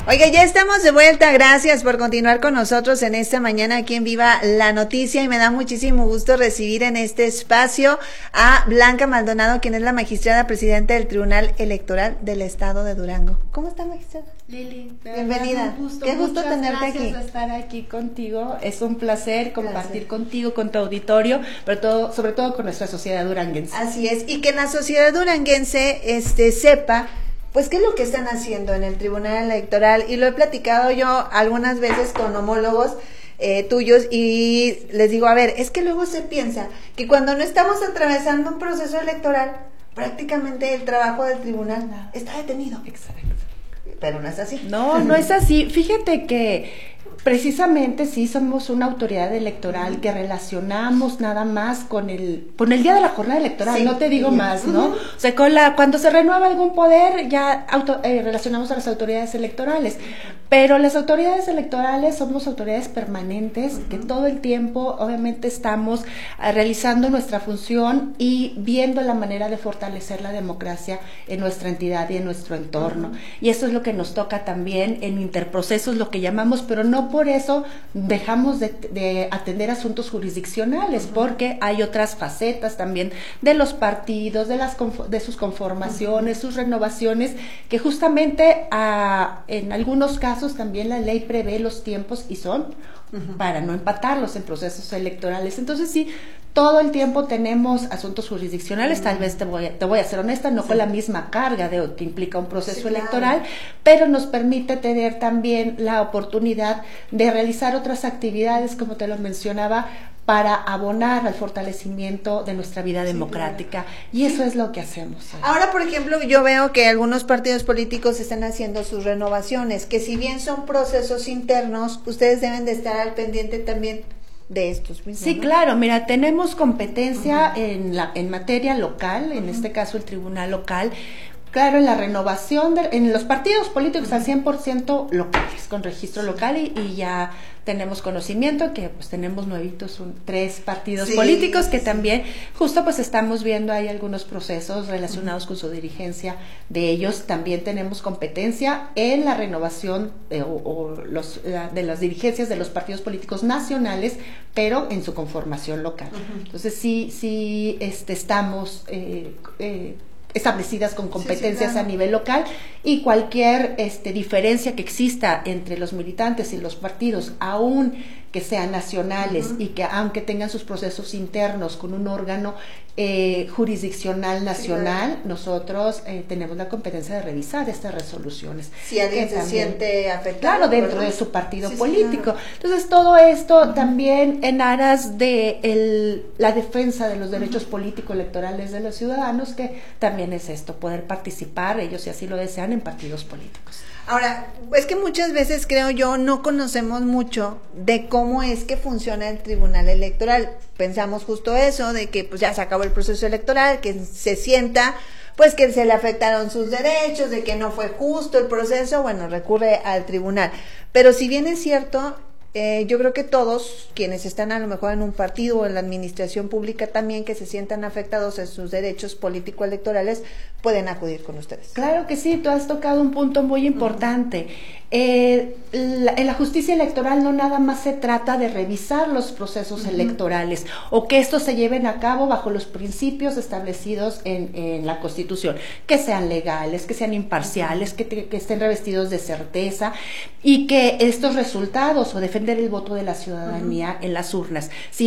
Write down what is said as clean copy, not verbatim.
Oiga, ya estamos de vuelta. Gracias por continuar con nosotros en esta mañana aquí en Viva la Noticia, y me da muchísimo gusto recibir en este espacio a Blanca Maldonado, quien es la magistrada presidenta del Tribunal Electoral del Estado de Durango. ¿Cómo está, magistrada? Lili, bienvenida. Qué gusto tenerte aquí. Gracias de estar aquí contigo. Es un placer compartir contigo, con tu auditorio, pero sobre todo con nuestra sociedad duranguense. Así es, y que la sociedad duranguense sepa pues qué es lo que están haciendo en el Tribunal Electoral, y lo he platicado yo algunas veces con homólogos tuyos, y les digo, a ver, es que luego se piensa que cuando no estamos atravesando un proceso electoral, prácticamente el trabajo del tribunal está detenido. Exacto. Pero no es así. No, no es así. Fíjate que precisamente sí somos una autoridad electoral que relacionamos nada más con el día de la jornada electoral, sí, no te digo más, ¿no? O sea, cuando se renueva algún poder ya relacionamos a las autoridades electorales, pero las autoridades electorales somos autoridades permanentes que todo el tiempo obviamente estamos realizando nuestra función y viendo la manera de fortalecer la democracia en nuestra entidad y en nuestro entorno, y eso es lo que nos toca también en interprocesos, lo que llamamos, pero no por eso dejamos de atender asuntos jurisdiccionales, porque hay otras facetas también de los partidos, de sus conformaciones, sus renovaciones, que justamente en algunos casos también la ley prevé los tiempos y son para no empatarlos en procesos electorales. Entonces sí, todo el tiempo tenemos asuntos jurisdiccionales, tal vez te voy a ser honesta, no con la misma carga que implica un proceso electoral, pero nos permite tener también la oportunidad de realizar otras actividades, como te lo mencionaba, para abonar al fortalecimiento de nuestra vida democrática, y eso es lo que hacemos. Ahora, por ejemplo, yo veo que algunos partidos políticos están haciendo sus renovaciones, que si bien son procesos internos, ustedes deben de estar al pendiente también de estos mismos. Sí, ¿no? Claro, mira, tenemos competencia en materia local, en este caso el tribunal local. Claro, en la renovación, en los partidos políticos al 100% locales, con registro local, y ya tenemos conocimiento que pues tenemos nuevitos 3 partidos políticos que también justo pues estamos viendo ahí algunos procesos relacionados con su dirigencia de ellos. También tenemos competencia en la renovación de las dirigencias de los partidos políticos nacionales, pero en su conformación local. Entonces sí estamos establecidas con competencias a nivel local, y cualquier diferencia que exista entre los militantes y los partidos, aún que sean nacionales y que aunque tengan sus procesos internos con un órgano jurisdiccional nacional, nosotros tenemos la competencia de revisar estas resoluciones. Si alguien se siente afectado. Claro, dentro de su partido político. Claro. Entonces, todo esto también en aras de la defensa de los derechos políticos electorales de los ciudadanos, que también es esto, poder participar, ellos si así lo desean, en partidos políticos. Ahora, es que muchas veces, creo yo, no conocemos mucho de cómo es que funciona el Tribunal Electoral. Pensamos justo eso, de que pues ya se acabó el proceso electoral, que se sienta pues que se le afectaron sus derechos, de que no fue justo el proceso, bueno, recurre al tribunal. Pero si bien es cierto, yo creo que todos quienes están a lo mejor en un partido o en la administración pública también, que se sientan afectados en sus derechos político-electorales, pueden acudir con ustedes. Claro que sí, tú has tocado un punto muy importante. En la justicia electoral no nada más se trata de revisar los procesos electorales o que estos se lleven a cabo bajo los principios establecidos en la Constitución, que sean legales, que sean imparciales, que estén revestidos de certeza, y que estos resultados o defender el voto de la ciudadanía en las urnas,